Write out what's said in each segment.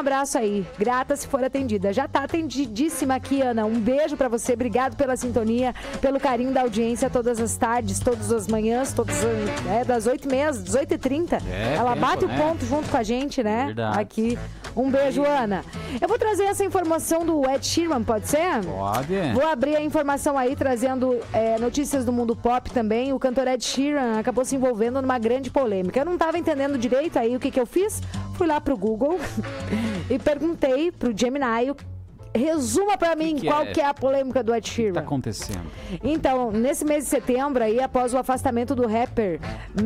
abraço aí. Grata se for atendida. Já tá atendidíssima aqui, Ana. Um beijo pra você. Obrigado pela sintonia, pelo carinho da audiência todas as tardes, todas as manhãs, das 8h30, 18h30. Ela bate o ponto junto com a gente, né? Verdade. Aqui. Um beijo, Ana. Eu vou trazer essa informação do Ed Sheeran, pode ser? Pode. Vou abrir a informação aí, trazendo notícias do mundo pop também. O cantor Ed Sheeran acabou se envolvendo numa grande polêmica. Eu não estava entendendo direito aí o que eu fiz. Fui lá pro Google e perguntei pro Gemini resuma pra mim qual que é a polêmica do Ed Sheeran. O que tá acontecendo? Então, nesse mês de setembro, aí, após o afastamento do rapper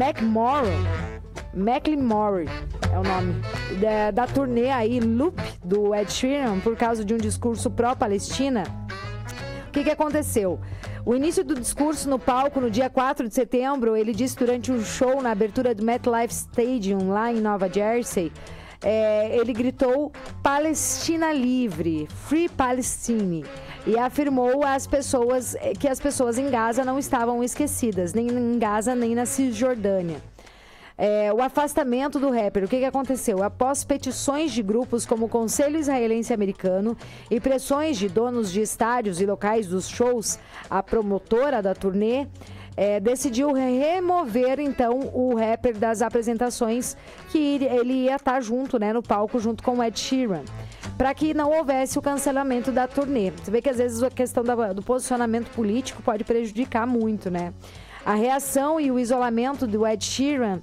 Macklemore é o nome, da turnê aí, Loop, do Ed Sheeran, por causa de um discurso pró-Palestina, o que aconteceu? O início do discurso no palco, no dia 4 de setembro, ele disse durante um show na abertura do MetLife Stadium, lá em Nova Jersey, ele gritou Palestina livre, Free Palestine, e afirmou que as pessoas em Gaza não estavam esquecidas, nem em Gaza, nem na Cisjordânia. O afastamento do rapper, o que aconteceu? Após petições de grupos como o Conselho Israelense Americano e pressões de donos de estádios e locais dos shows, a promotora da turnê decidiu remover, então, o rapper das apresentações, que ele ia estar junto, né, no palco, junto com o Ed Sheeran, para que não houvesse o cancelamento da turnê. Você vê que, às vezes, a questão do posicionamento político pode prejudicar muito, né? A reação e o isolamento do Ed Sheeran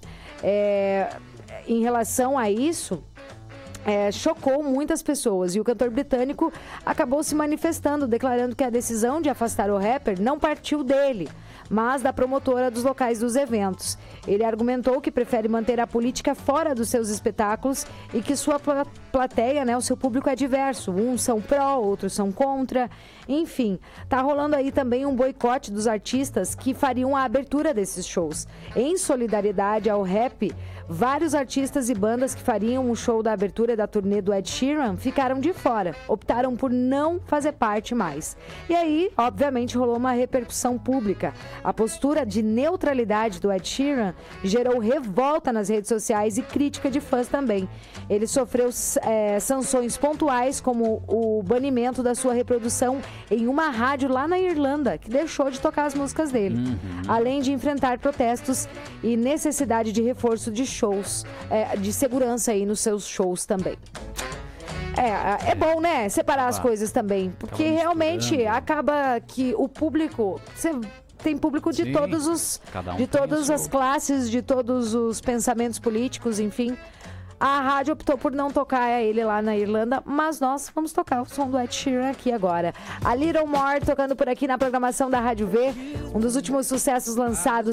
em relação a isso chocou muitas pessoas, e o cantor britânico acabou se manifestando, declarando que a decisão de afastar o rapper não partiu dele, mas da promotora dos locais dos eventos. Ele argumentou que prefere manter a política fora dos seus espetáculos e que sua plateia, né, o seu público é diverso. Uns são pró, outros são contra. Enfim, tá rolando aí também um boicote dos artistas que fariam a abertura desses shows. Em solidariedade ao rap, vários artistas e bandas que fariam o show da abertura da turnê do Ed Sheeran ficaram de fora, optaram por não fazer parte mais. E aí, obviamente, rolou uma repercussão pública. A postura de neutralidade do Ed Sheeran gerou revolta nas redes sociais e crítica de fãs também. Ele sofreu sanções pontuais, como o banimento da sua reprodução em uma rádio lá na Irlanda, que deixou de tocar as músicas dele. Além de enfrentar protestos e necessidade de reforço de shows, de segurança aí nos seus shows também. É bom, né? Separar as coisas também, porque realmente acaba que o público... Tem público de todas as classes, de todos os pensamentos políticos, enfim. A rádio optou por não tocar ele lá na Irlanda, mas nós vamos tocar o som do Ed Sheeran aqui agora. A Little More tocando por aqui na programação da Rádio V, um dos últimos sucessos lançados